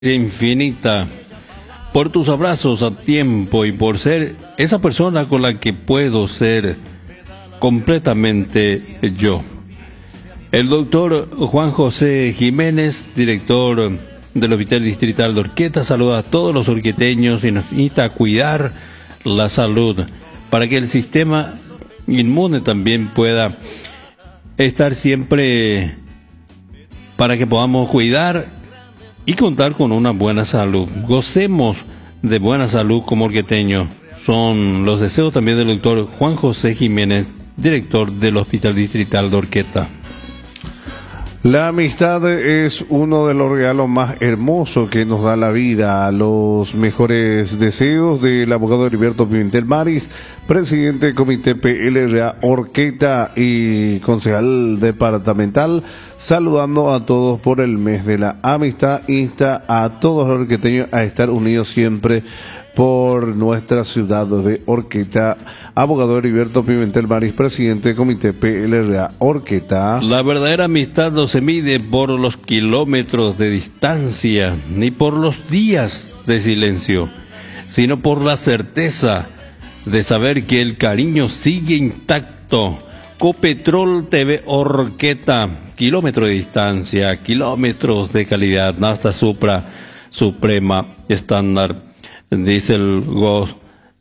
infinita por tus abrazos a tiempo y por ser esa persona con la que puedo ser completamente yo. El doctor Juan José Jiménez, director del Hospital Distrital de Orqueta, saluda a todos los orqueteños y nos invita a cuidar la salud para que el sistema inmune también pueda estar siempre, para que podamos cuidar y contar con una buena salud. Gocemos de buena salud como orqueteños. Son los deseos también del doctor Juan José Jiménez, director del Hospital Distrital de Orqueta. La amistad es uno de los regalos más hermosos que nos da la vida. Los mejores deseos del abogado Heriberto Pimentel Maris, presidente del Comité PLRA Orqueta y concejal departamental, saludando a todos por el mes de la amistad. Insta a todos los orqueteños a estar unidos siempre por nuestra ciudad de Orqueta. Abogado Heriberto Pimentel Maris, presidente del Comité PLRA Orqueta. La verdadera amistad no se mide por los kilómetros de distancia, ni por los días de silencio, sino por la certeza de saber que el cariño sigue intacto. Copetrol TV Orqueta, kilómetros de distancia, kilómetros de calidad, Nasta Supra, Suprema, Estándar, Diesel, Ghost,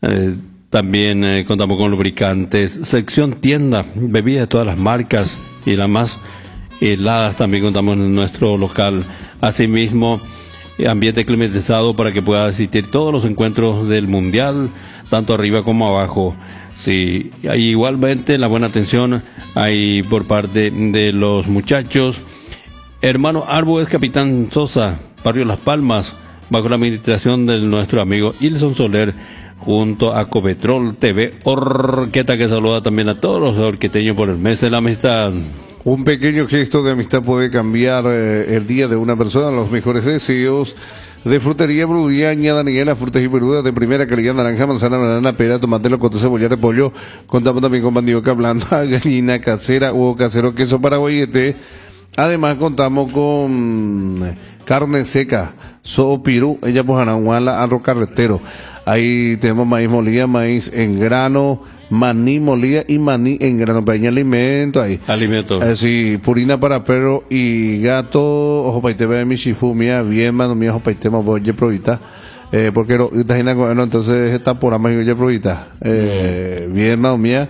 también contamos con lubricantes, sección tienda, bebidas de todas las marcas y las más heladas también contamos en nuestro local. Asimismo, ambiente climatizado para que pueda asistir todos los encuentros del Mundial, tanto arriba como abajo. Sí, igualmente la buena atención hay por parte de los muchachos. Hermano Arbo es Capitán Sosa, Barrio Las Palmas, bajo la administración de nuestro amigo Ilson Soler, junto a Copetrol TV Orqueta, que saluda también a todos los orqueteños por el mes de la amistad. Un pequeño gesto de amistad puede cambiar el día de una persona. Los mejores deseos de Frutería Brudiaña Daniela, frutas y verduras de primera calidad, naranja, manzana, banana, pera, tomate, locote, cebolla, repollo. Contamos también con mandioca blanda, gallina casera, huevo casero, queso paraguayete. Además contamos con carne seca, sopirú, ella pues anahuala, arroz carretero. Ahí tenemos maíz molida, maíz en grano, maní molida y maní en grano. Peña alimento ahí. Alimento. Sí, purina para perro y gato, ojo paitema de mi shifumia, bien mano mío, ojo paitema, oye provita. Porque no, entonces está por ama y oye provita. Bien mano mía.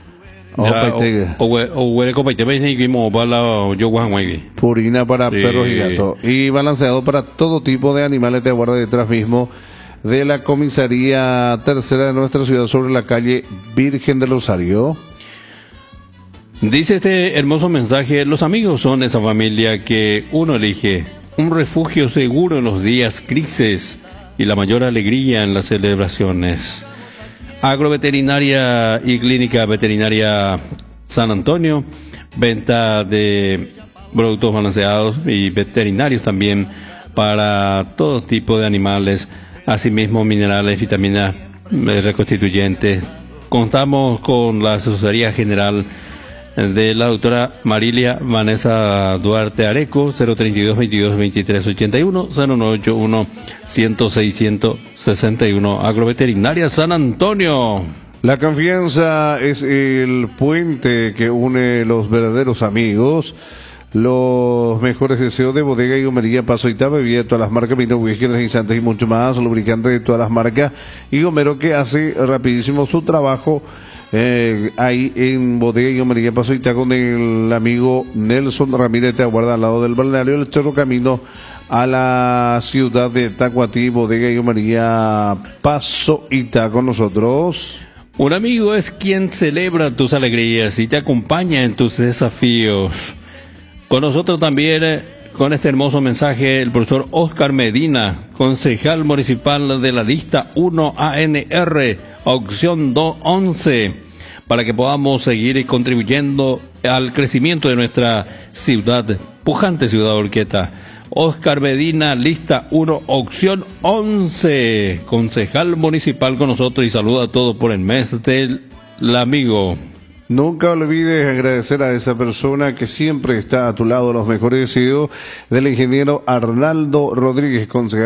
Purina para perros y gatos. Y balanceado para todo tipo de animales de guarda detrás mismo de la comisaría tercera de nuestra ciudad sobre la calle Virgen del Rosario. Dice este hermoso mensaje: los amigos son esa familia que uno elige, un refugio seguro en los días grises y la mayor alegría en las celebraciones. Agroveterinaria y Clínica Veterinaria San Antonio, venta de productos balanceados y veterinarios también para todo tipo de animales, asimismo minerales, vitaminas, reconstituyentes. Contamos con la asesoría general de la doctora Marilia Vanessa Duarte Areco, 032 22 23 81 0981 106 161. Agroveterinaria San Antonio. La confianza es el puente que une los verdaderos amigos. Los mejores deseos de Bodega y Gomería Paso Itá, bebida de todas las marcas, vino, whisky, energizantes y mucho más, lubricantes de todas las marcas. Y Gomero, que hace rapidísimo su trabajo ahí en Bodega y Gomería Paso Itá con el amigo Nelson Ramírez, te aguarda al lado del balneario El Chorro, camino a la ciudad de Tacuatí. Bodega y Gomería Paso Itá con nosotros. Un amigo es quien celebra tus alegrías y te acompaña en tus desafíos. Con nosotros también, con este hermoso mensaje, el profesor Oscar Medina, concejal municipal de la lista 1 ANR, opción 211, para que podamos seguir contribuyendo al crecimiento de nuestra ciudad, pujante ciudad de Orqueta. Oscar Medina, lista 1, opción 11, concejal municipal con nosotros, y saluda a todos por el mes del amigo. Nunca olvides agradecer a esa persona que siempre está a tu lado. Los mejores deseos del ingeniero Arnaldo Rodríguez, concejal